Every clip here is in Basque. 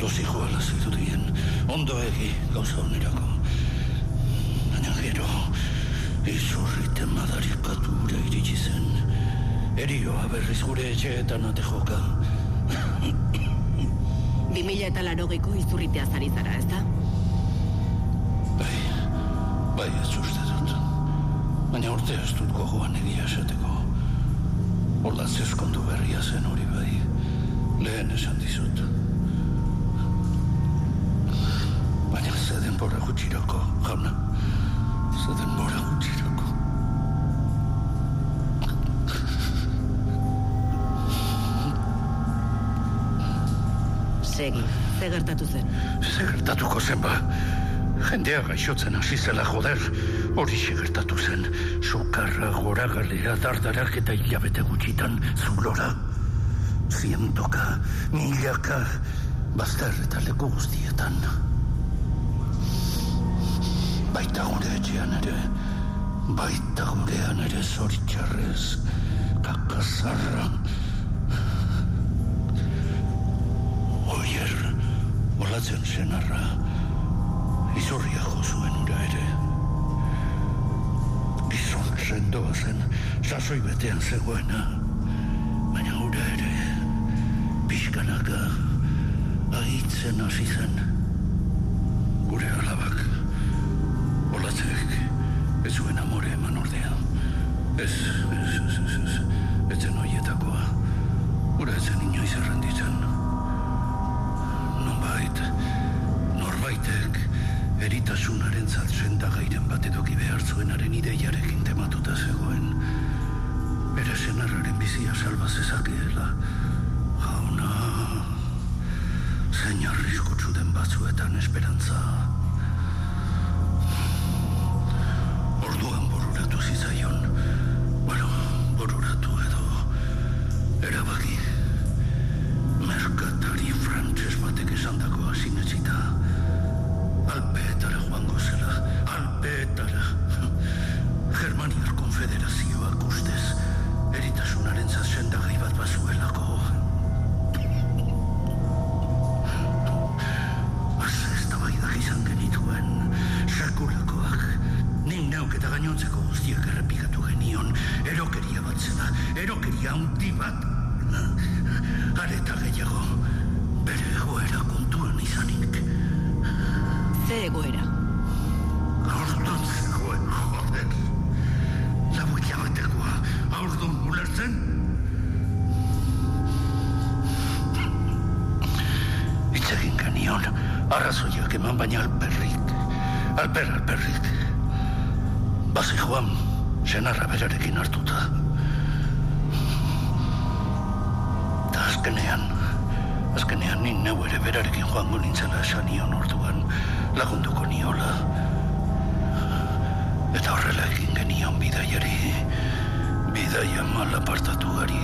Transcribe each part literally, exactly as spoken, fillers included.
ondo zijoala zirudien, ondo egi gauza onerako. Baina gero, izurrite madarikatu ura iritsi zen. Erioa berriz gure etxeetan ate joka. Bi mila eta larogeiko izurritea zari zara, ez da? Bai, bai ez uste dut. Baina urte ez dut gogoan egia esateko. Olatz eskondu berria zen hori bai. Lehen esan dizut. Baina ze denbora gutxirako, jauna. Ze denbora gutxirako. Segi, ze gertatu zen? Ze gertatuko zen ba. Jendea gaixotzen hasi zela joder. Hori xe gertatu zen. Sukarra, gora galera, dardarak eta hilabete gutxitan zulora. Zientoka, milaka, bazter eta leku guztietan. Baita gure etxean ere, baita gurean ere zoritxarrez, kakazarra. Oier, olatzen senarra, izurria jo zuen ura ere. Gizon sendoa zen, sasoi betean zegoena, baina ura ere, pixkanaka, ahitzen hasi zen. Gure alabak, olatzek, ez zuen amore eman ordea. Ez, ez, ez, ez, ez, ez zen oietakoa. Ura ez zen inoiz errenditzen. Nonbait, norbaitek, eritasunaren zatzendagairen bat eduki behar zuenaren ideiarekin tematuta zegoen. Bere senarraren bizia salba zezakeela. Jauna, zein arriskutsu den batzuetan esperantza. Orduan bururatu zizaion. Bueno, bururatu edo erabaki. Merkatari frantses batek esandakoa sinetsita. Alpeetara joango zela, alpeetara. Germaniar konfederazioak ustez, eritasunaren zazendagai bat bazuelako. Azze eztabaidak izan genituen, sekulakoak. Nik neuk eta gainontzeko guztiak errepikatu genion, erokeria bat zela, erokeria handi bat. Areta gehiago, bere egoera kontuan izanik. Ze egoera? Aurdun zegoen, joder. Lau hilabetekoa, aurdun ulertzen? Itzegin genion, arrazoiak eman baina alperrik. Alper, alperrik. Bazi joan, senarra berarekin hartuta. Eta azkenean, azkenean nin neu ere berarekin joango nintzela esan nion orduan, lagunduko niola. Eta horrela egin genion bidaiari, bidaia malapartatu gari.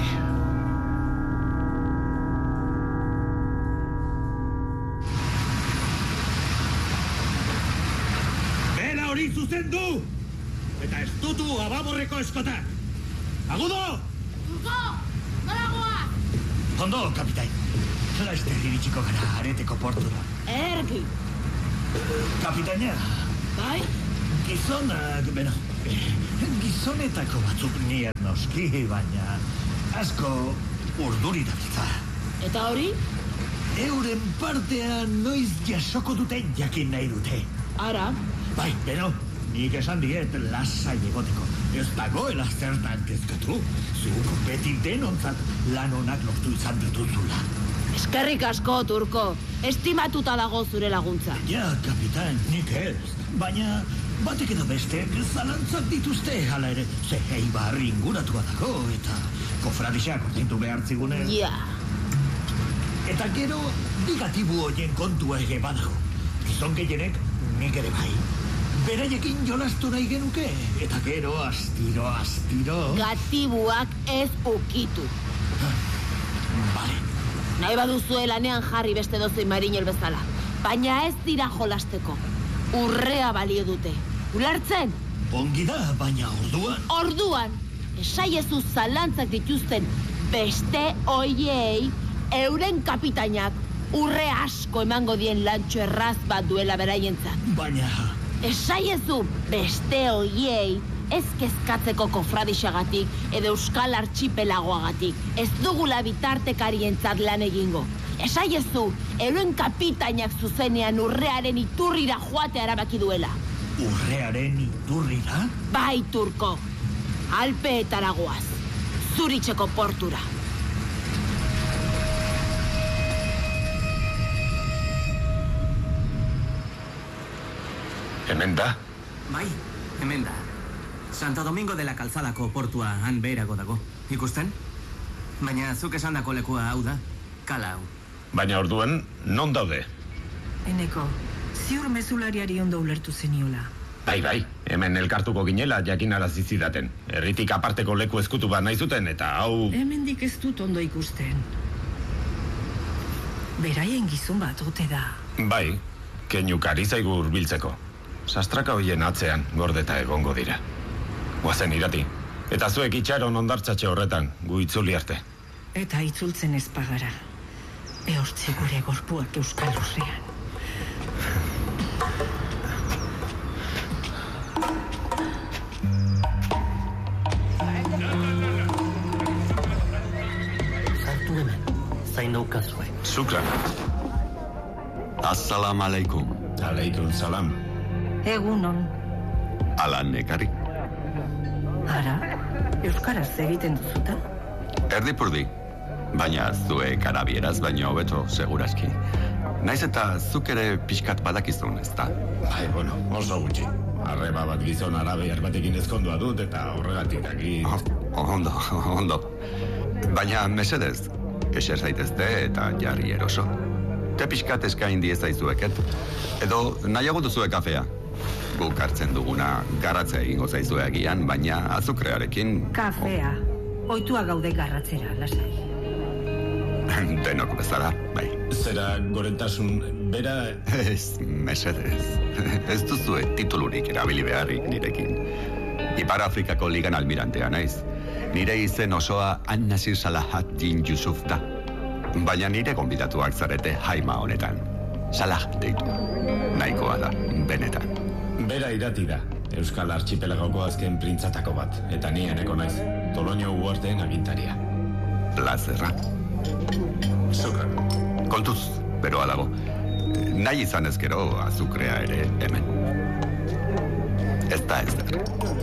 Bela hori zuzendu! Eta ez dutu ababorreko eskotak! Agudo! Turko! Noragoa! Ondo, kapitain. Laster iritsiko gara areteko portura. Ergi! Kapitaina, Bai? gizonak, beno, gizonetako batzuk nien noski, baina asko urduri dabiltza. Eta hori? Euren partean noiz jasoko duten jakin nahi dute. Ara? Bai, beno, nik esan diet lasai egoteko. Ez dagoela zertan kezkatu. Zuk beti denontzat lan onak lortu izan dituzula. Eskerrik asko, Turko. Estimatuta dago zure laguntza. Ja, kapitan, nik ez. Baina batek edo bestek zalantzak dituzte, hala ere. Ze Eibar inguratua dago eta kofradixak ordaindu behar zigunen. Ja. Eta gero, digatibu horien kontua ere badago. Gizon gehienek nik ere bai. Beraiekin jolastu nahi genuke, eta gero astiro, astiro... Gatibuak ez ukitu. Bale. Nahi baduzue lanean jarri beste dozein marinel bezala. Baina ez dira jolasteko. Urrea balio dute. Ulertzen? Ongi da, baina orduan... Orduan, esaiezu zalantzak dituzten beste oiei euren kapitainak urre asko emango dien lantxo erraz bat duela beraientzat. Baina... Esaiezu beste hoiei ez kezkatzeko kofradixagatik edo euskal artxipelagoagatik. Ez dugula bitartekarientzat lan egingo. Esaiezu, eroen kapitainak zuzenean urrearen iturrira joatea erabaki duela. Urrearen iturrira? Bai, Turko. Alpeetara goaz. Zuritxeko portura. Hemen da? Bai, hemen da. Santo Domingo de la Calzadako portua han beherago dago. Ikusten? Baina zuk esandako lekua hau da, kala hau. Baina orduan, non daude? Eneko, ziur mezulariari ondo ulertu zeniola. Bai, bai, hemen elkartuko ginela jakinarazi zidaten. Herritik aparteko leku ezkutu bat nahi zuten eta hau... Hemendik ez dut ondo ikusten. Beraien gizon bat ote da. Bai, keinukari zaigu hurbiltzeko. Sastraka hoien atzean gordeta egongo dira. Goazen irati. Eta zuek itxaron ondartzatxe horretan, gu itzuli arte. Eta itzultzen ez pagara. Ehortzi gure gorpuak euskal urrean. Sartu hemen, zain daukazue. Zukran. Assalam alaikum. Aleikum salam. Egunon. Alan ekarri. Ara, euskaraz egiten duzuta? Erdipurdi. Baina zuek arabieraz baino hobeto, seguraski. Naiz eta zuk ere pixkat badakizun, ez da? Bai, bueno, oso gutxi. Arreba bat gizon arabiar batekin ezkondua dut eta horregatik daki... Oh, ondo, ondo. Baina mesedez, eser zaitezte eta jarri eroso. Te pixkat eskain diezaizueket. Edo nahiago duzue kafea. Guk hartzen duguna garratzea egingo zaizue agian, baina azukrearekin... Kafea. Oitua gaude garratzera, lasai. Denok bezala, bai. Zera gorentasun bera... Ez, mesedez. Ez duzue titulurik erabili beharrik nirekin. Ipar Afrikako ligan almirantea naiz. Nire izen osoa An-Nasir Salahat Din Yusuf da. Baina nire gonbidatuak zarete jaima honetan. Salah deitu. Nahikoa da, benetan. Bera irati da, Euskal Archipelagoko azken printzatako bat, eta ni eneko naiz, Toloño uharteen agintaria. Plazerra. Zukran. Kontuz, beroa dago. Nahi izan ezkero azukrea ere hemen. Ez da ez der.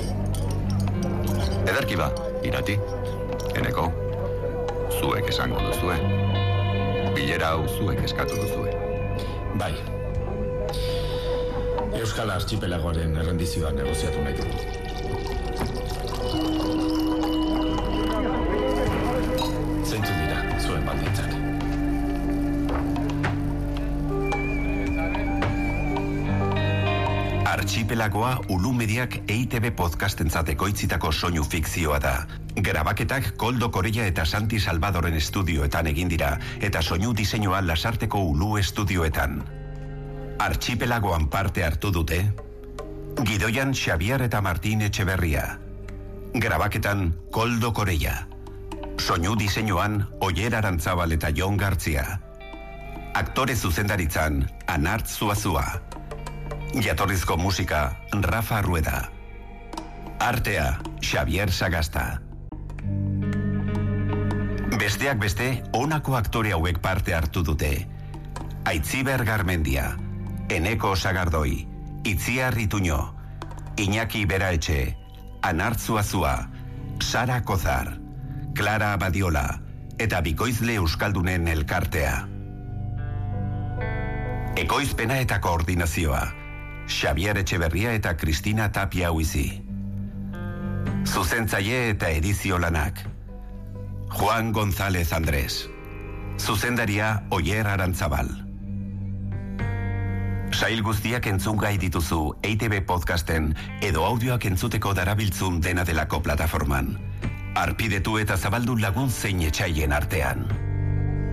Ederki ba, irati. Eneko, zuek esango duzue. Bilera hau zuek eskatu duzue. Bai. Euskal Archipelagoaren errendizioa negoziatu nahi dugu. Zeintzuk dira, zuen baldintzak. Archipelagoa Ulumediak E I T B podcastentzat ekoitzitako soinu fikzioa da. Grabaketak Koldo Koreia eta Santi Salvadoren estudioetan egin dira, eta soinu diseinua Lasarteko Ulu estudioetan. Archipelagoan parte hartu dute Gidoian Xavier eta Martin Etxeberria. Grabaketan Koldo Koreia. Soinu diseinuan Oier Arantzabal eta Jon Gartzia. Aktore zuzendaritzan Anart Zuazua. Jatorrizko musika Rafa Rueda. Artea Xavier Sagasta. Besteak beste, honako aktore hauek parte hartu dute. Aitziber Garmendia, Eneko Sagardoi, Itziar Ituño, Iñaki Beraetxe, Anart Zuazua, Sara Kozar, Clara Badiola eta Bikoizle Euskaldunen elkartea. Ekoizpena eta koordinazioa Xavier Etxeberria eta Kristina Tapia Huizi. Zuzentzaile eta edizio lanak Juan González Andrés. Zuzendaria Oier Arantzabal. Sail guztiak entzungai dituzu E I T B podcasten edo audioak entzuteko darabiltzun dena delako plataforman. Arpidetu eta zabaldu lagun zein etxaien artean.